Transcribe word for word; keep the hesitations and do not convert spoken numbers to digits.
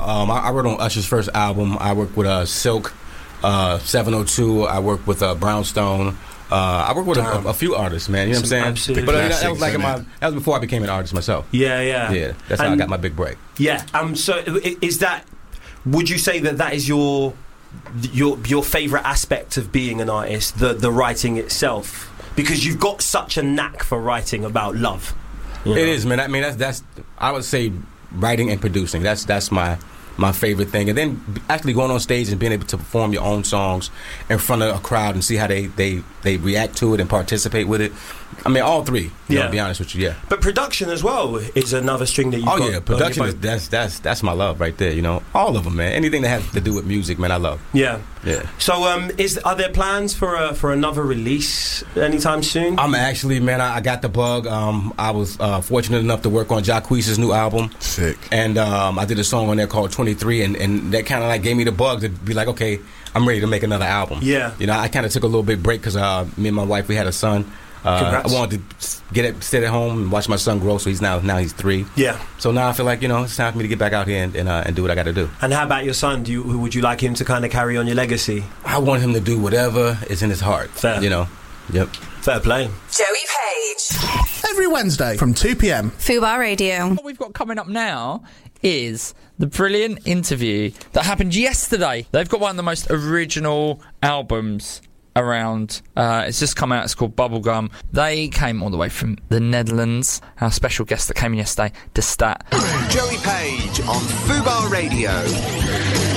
Um, I, I wrote on Usher's first album. I worked with uh, Silk, uh, seven oh two. I worked with uh, Brownstone. Uh, I worked with a, a few artists, man. You know what I'm saying? Absolutely. But uh, that, that was like in my that was before I became an artist myself. Yeah, yeah, yeah. That's and how I got my big break. Yeah. Um. So is that? Would you say that that is your your your favorite aspect of being an artist, the the writing itself? Because you've got such a knack for writing about love. You know? It is, man. I mean, that's that's I would say writing and producing. That's that's my my favorite thing. And then actually going on stage and being able to perform your own songs in front of a crowd and see how they they, they react to it and participate with it. I mean, all three. You Yeah. know, to be honest with you, yeah. But production as well is another string that you've Oh got. yeah, on production your is boat. that's that's that's my love right there. You know, all of them, man. Anything that has to do with music, man, I love. Yeah. Yeah. So, um, is are there plans for a, for another release anytime soon? I'm actually, man, I, I got the bug. Um, I was uh, fortunate enough to work on Jacquees's new album. Sick. And um, I did a song on there called twenty-three, and, and that kind of like gave me the bug to be like, okay, I'm ready to make another album. Yeah. You know, I kind of took a little bit break because uh, me and my wife, we had a son. Uh, Congrats. I wanted to get it, sit at home and watch my son grow. So he's now now he's three. Yeah. So now I feel like, you know, it's time for me to get back out here and and, uh, and do what I got to do. And how about your son? Do you would you like him to kind of carry on your legacy? I want him to do whatever is in his heart. Fair. You know. Yep. Fair play. Joey Page. Every Wednesday from two p.m. Fubar Radio. What we've got coming up now is the brilliant interview that happened yesterday. They've got one of the most original albums around. Uh, it's just come out. It's called Bubblegum. They came all the way from the Netherlands. Our special guest that came in yesterday, De Stat. Joey Page on Fubar Radio.